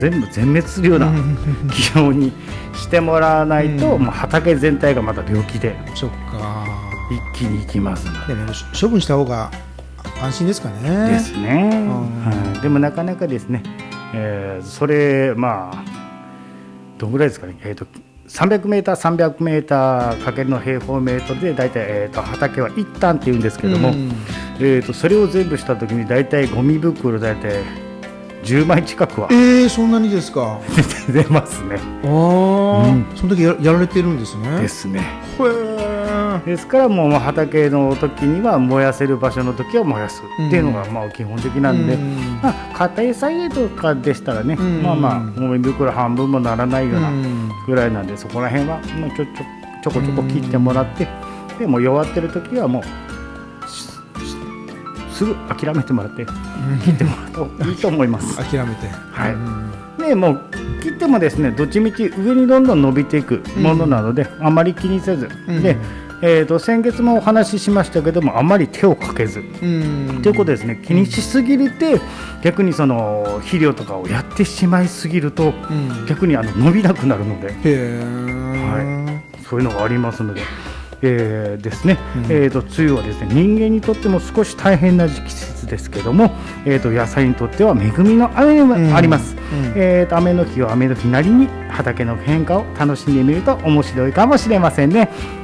全部全滅するような気温にしてもらわないと、もう畑全体がまた病気でそっか一気にいきますので。 でも処分した方が安心ですかね。 ですね、はい、でもなかなかですね、それまあどんぐらいですかね、300メーター300メーターかけるの平方メートルでだいたい、畑は一旦っていうんですけども、それを全部した時にだいたいゴミ袋だいたい10枚近くはそんなにですか。 出ますね。 その時やられてるんですね。 ですね。ですからもう畑の時には燃やせる場所の時は燃やすっていうのがまあ基本的なんで、家庭菜園とかでしたらね、まあまあゴミ袋半分もならないようなぐらいなんで、そこら辺はもうちょこちょこ切ってもらって、でも弱ってる時はもうすぐ諦めてもらって切ってもらうといいと思います。 諦めて、 はい。でもう切ってもですね、どっちみち上にどんどん伸びていくものなので、あまり気にせず、で、先月もお話ししましたけども、あまり手をかけずということですね。気にしすぎるて、逆にその肥料とかをやってしまいすぎると、逆に伸びなくなるので、そういうのがありますので。ですね、梅雨はですね、人間にとっても少し大変な季節ですけども、野菜にとっては恵みの雨でもあります。雨の日は雨の日なりに畑の変化を楽しんでみると面白いかもしれませんね。